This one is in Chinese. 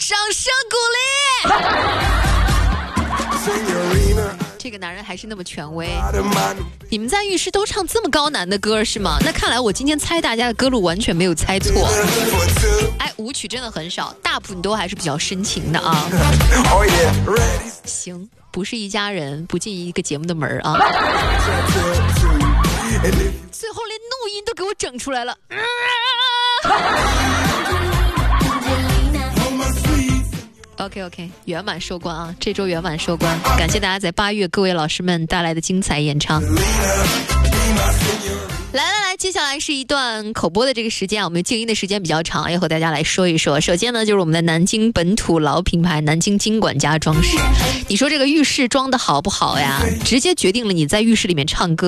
掌声鼓励。这个男人还是那么权威。你们在浴室都唱这么高难的歌是吗？那看来我今天猜大家的歌路完全没有猜错。哎，舞曲真的很少，大部分都还是比较深情的啊。行，不是一家人不进一个节目的门啊。最后连怒音都给我整出来了。OK， 圆满收官啊！这周圆满收官，感谢大家在8月各位老师们带来的精彩演唱。来，接下来是一段口播的这个时间啊，我们静音的时间比较长，要和大家来说一说。首先呢，就是我们的南京本土老品牌南京金管家装饰。你说这个浴室装的好不好呀？直接决定了你在浴室里面唱歌